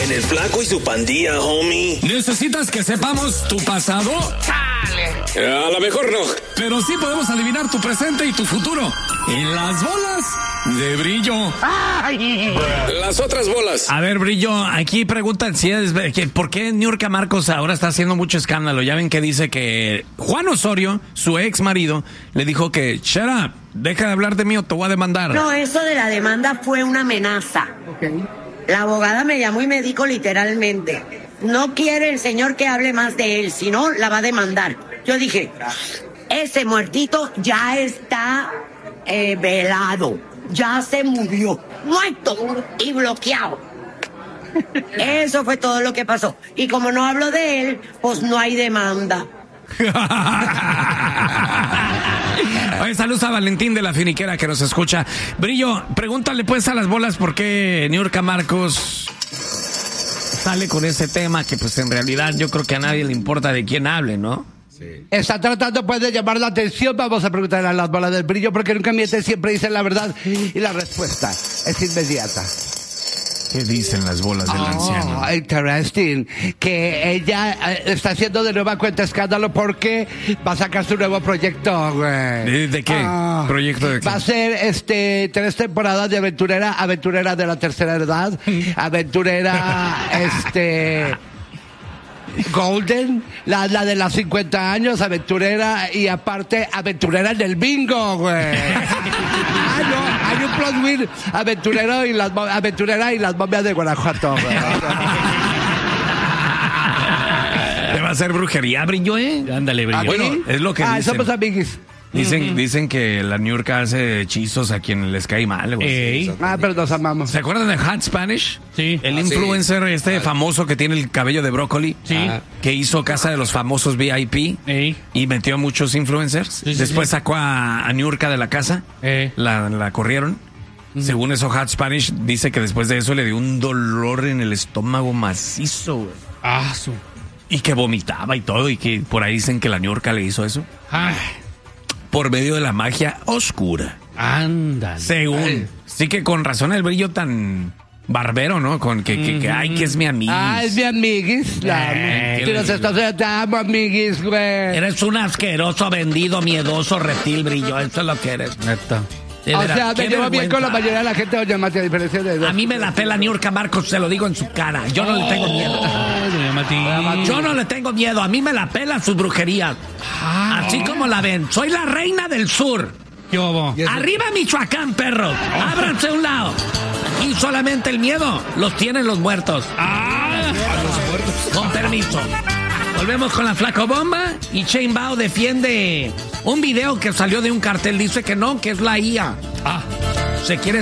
En el Flaco y su pandilla, homie. ¿Necesitas que sepamos tu pasado? A lo mejor no. Pero sí podemos adivinar tu presente y tu futuro. En las bolas de Brillo. Las otras bolas. A ver, Brillo, aquí preguntan si es ¿por qué Niurka Marcos ahora está haciendo mucho escándalo? Ya ven que dice que Juan Osorio, su ex marido, le dijo que, shut up, deja de hablar de mí o te voy a demandar. No, eso de la demanda fue una amenaza. Okay. La abogada me llamó y me dijo literalmente, no quiere el señor que hable más de él, si no, la va a demandar. Yo dije, ese muertito ya está velado, ya se murió, muerto y bloqueado. Eso fue todo lo que pasó. Y como no hablo de él, pues no hay demanda. Oye, saludos a Valentín de la Finiquera que nos escucha. Brillo, pregúntale pues a las bolas por qué Niurka Marcos sale con ese tema que pues en realidad yo creo que a nadie le importa de quién hable, ¿no? Sí. Está tratando pues de llamar la atención. Vamos a preguntarle a las bolas del Brillo porque nunca miente, siempre dicen la verdad y la respuesta es inmediata. ¿Qué dicen las bolas del anciano? Interesting. Que ella está haciendo de nueva cuenta escándalo porque va a sacar su nuevo proyecto, güey. ¿De qué? ¿Proyecto de qué? Va a ser 3 temporadas de aventurera de la tercera edad, aventurera Golden, la de los 50 años, aventurera y aparte aventurera en el bingo, güey. Hay un plot twist, aventurera y las momias de Guanajuato, güey. ¿Te va a hacer brujería, Brillo, Ándale, Brillo. Bueno, es lo que dicen. Somos amiguis. Dicen que la Niurka hace hechizos a quien les cae mal, güey. Pero nos amamos. ¿Se acuerdan de Hot Spanish? Sí. El influencer famoso que tiene el cabello de brócoli. Sí. Que hizo Casa de los Famosos VIP. Y metió a muchos influencers. Después sacó a Niurka de la casa. La corrieron. Según eso, Hot Spanish dice que después de eso le dio un dolor en el estómago macizo, güey. Y que vomitaba y todo. Y que por ahí dicen que la Niurka le hizo eso. Por medio de la magia oscura. Ándale. Según. Sí que con razón el Brillo tan barbero, ¿no? Con que ay, que es mi amiguis. Es mi amiguis. Te amo, amiguis, güey. Eres un asqueroso, vendido, miedoso reptil, Brillo. Eso es lo que eres. Neta. O sea, me llevo bien con la mayoría de la gente, doña Mati, a diferencia de... A mí me la pela Niurka Marcos, se lo digo en su cara. Yo no le tengo miedo. Doña Mati. Yo no le tengo miedo. A mí me la pela sus brujerías. Así como la ven. Soy la reina del sur. ¿Qué hubo? Arriba Michoacán, perro. Ábranse a un lado. Y solamente el miedo los tienen los muertos. Con permiso. Volvemos con la Flaco Bomba y Shane Bao defiende un video que salió de un cartel. Dice que no, que es la IA. Se quiere